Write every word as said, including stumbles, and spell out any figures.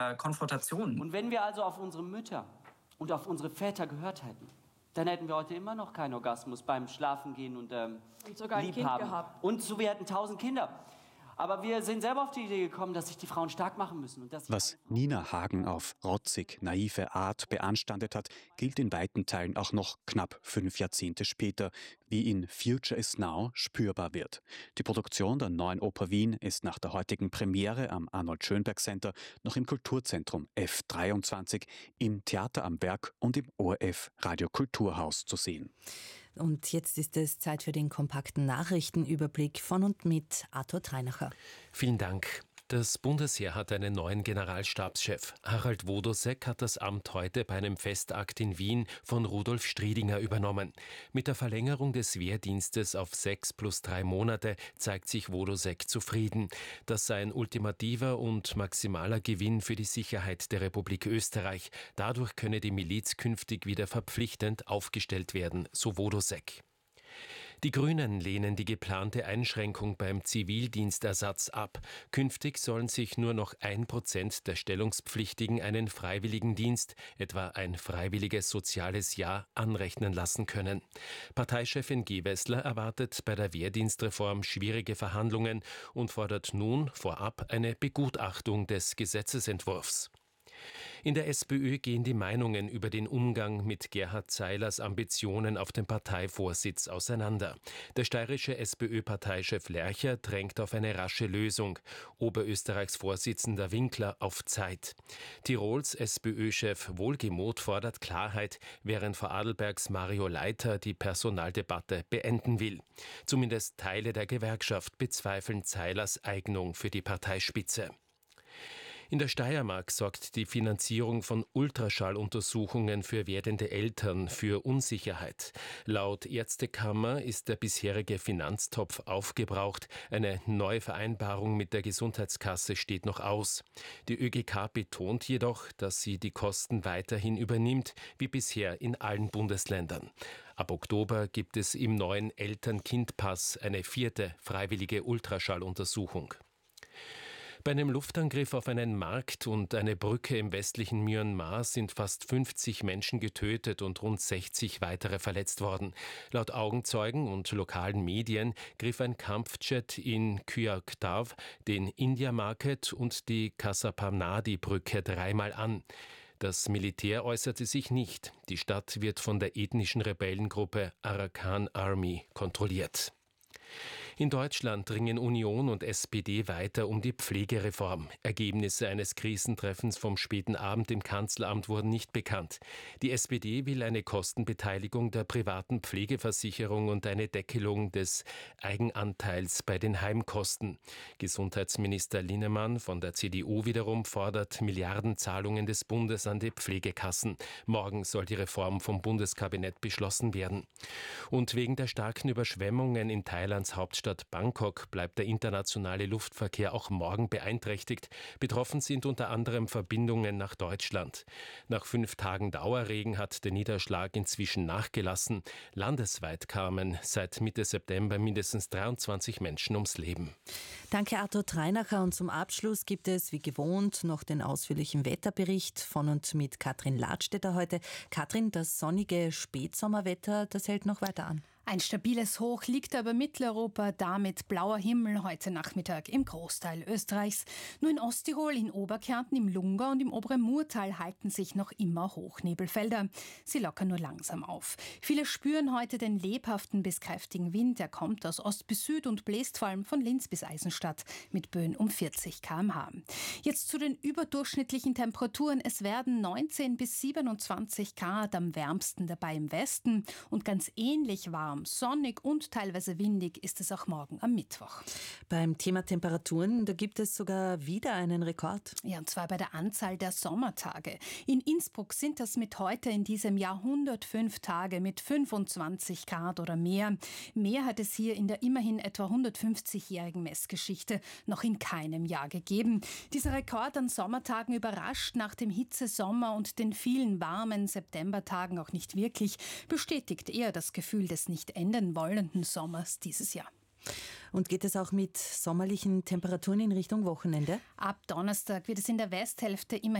äh, Konfrontation. Und wenn wir also auf unsere Mütter und auf unsere Väter gehört hätten, dann hätten wir heute immer noch keinen Orgasmus beim Schlafengehen und, ähm, und sogar ein Liebhaben. Kind gehabt. Und so, wir hätten tausend Kinder. Aber wir sind selber auf die Idee gekommen, dass sich die Frauen stark machen müssen. Und dass Was Nina Hagen auf rotzig, naive Art beanstandet hat, gilt in weiten Teilen auch noch knapp fünf Jahrzehnte später, wie in Future is Now spürbar wird. Die Produktion der Neuen Oper Wien ist nach der heutigen Premiere am Arnold-Schönberg-Center noch im Kulturzentrum F dreiundzwanzig, im Theater am Werk und im O R F Radio Kulturhaus zu sehen. Und jetzt ist es Zeit für den kompakten Nachrichtenüberblick von und mit Arthur Treinacher. Vielen Dank. Das Bundesheer hat einen neuen Generalstabschef. Harald Wodosek hat das Amt heute bei einem Festakt in Wien von Rudolf Striedinger übernommen. Mit der Verlängerung des Wehrdienstes auf sechs plus drei Monate zeigt sich Wodosek zufrieden. Das sei ein ultimativer und maximaler Gewinn für die Sicherheit der Republik Österreich. Dadurch könne die Miliz künftig wieder verpflichtend aufgestellt werden, so Wodosek. Die Grünen lehnen die geplante Einschränkung beim Zivildienstersatz ab. Künftig sollen sich nur noch ein Prozent der Stellungspflichtigen einen freiwilligen Dienst, etwa ein freiwilliges soziales Jahr, anrechnen lassen können. Parteichefin Gewessler erwartet bei der Wehrdienstreform schwierige Verhandlungen und fordert nun vorab eine Begutachtung des Gesetzesentwurfs. In der SPÖ gehen die Meinungen über den Umgang mit Gerhard Zeilers Ambitionen auf den Parteivorsitz auseinander. Der steirische SPÖ-Parteichef Lercher drängt auf eine rasche Lösung, Oberösterreichs Vorsitzender Winkler auf Zeit. Tirols SPÖ-Chef Wohlgemuth fordert Klarheit, während Vorarlbergs Mario Leiter die Personaldebatte beenden will. Zumindest Teile der Gewerkschaft bezweifeln Zeilers Eignung für die Parteispitze. In der Steiermark sorgt die Finanzierung von Ultraschalluntersuchungen für werdende Eltern für Unsicherheit. Laut Ärztekammer ist der bisherige Finanztopf aufgebraucht. Eine neue Vereinbarung mit der Gesundheitskasse steht noch aus. Die ÖGK betont jedoch, dass sie die Kosten weiterhin übernimmt, wie bisher in allen Bundesländern. Ab Oktober gibt es im neuen Eltern-Kind-Pass eine vierte freiwillige Ultraschalluntersuchung. Bei einem Luftangriff auf einen Markt und eine Brücke im westlichen Myanmar sind fast fünfzig Menschen getötet und rund sechzig weitere verletzt worden. Laut Augenzeugen und lokalen Medien griff ein Kampfjet in Kyauktaw den India Market und die Kasapanadi-Brücke dreimal an. Das Militär äußerte sich nicht. Die Stadt wird von der ethnischen Rebellengruppe Arakan Army kontrolliert. In Deutschland ringen Union und S P D weiter um die Pflegereform. Ergebnisse eines Krisentreffens vom späten Abend im Kanzleramt wurden nicht bekannt. Die S P D will eine Kostenbeteiligung der privaten Pflegeversicherung und eine Deckelung des Eigenanteils bei den Heimkosten. Gesundheitsminister Linnemann von der C D U wiederum fordert Milliardenzahlungen des Bundes an die Pflegekassen. Morgen soll die Reform vom Bundeskabinett beschlossen werden. Und wegen der starken Überschwemmungen in Thailands Hauptstadt Bangkok bleibt der internationale Luftverkehr auch morgen beeinträchtigt. Betroffen sind unter anderem Verbindungen nach Deutschland. Nach fünf Tagen Dauerregen hat der Niederschlag inzwischen nachgelassen. Landesweit kamen seit Mitte September mindestens dreiundzwanzig Menschen ums Leben. Danke Arthur Treinacher, und zum Abschluss gibt es wie gewohnt noch den ausführlichen Wetterbericht von und mit Katrin Ladstätter heute. Katrin, das sonnige Spätsommerwetter, das hält noch weiter an. Ein stabiles Hoch liegt über Mitteleuropa, damit blauer Himmel heute Nachmittag im Großteil Österreichs. Nur in Osttirol, in Oberkärnten, im Lunga und im oberen Murtal halten sich noch immer Hochnebelfelder. Sie lockern nur langsam auf. Viele spüren heute den lebhaften bis kräftigen Wind. Er kommt aus Ost bis Süd und bläst vor allem von Linz bis Eisenstadt mit Böen um vierzig Kilometer pro Stunde. Jetzt zu den überdurchschnittlichen Temperaturen. Es werden neunzehn bis siebenundzwanzig Grad, am wärmsten dabei im Westen und ganz ähnlich warm, sonnig und teilweise windig ist es auch morgen am Mittwoch. Beim Thema Temperaturen, da gibt es sogar wieder einen Rekord. Ja, und zwar bei der Anzahl der Sommertage. In Innsbruck sind das mit heute in diesem Jahr hundertfünf Tage mit fünfundzwanzig Grad oder mehr. Mehr hat es hier in der immerhin etwa hundertfünfzigjährigen Messgeschichte noch in keinem Jahr gegeben. Dieser Rekord an Sommertagen überrascht nach dem Hitzesommer und den vielen warmen Septembertagen auch nicht wirklich, bestätigt eher das Gefühl des nicht enden wollenden Sommers dieses Jahr. Und geht es auch mit sommerlichen Temperaturen in Richtung Wochenende? Ab Donnerstag wird es in der Westhälfte immer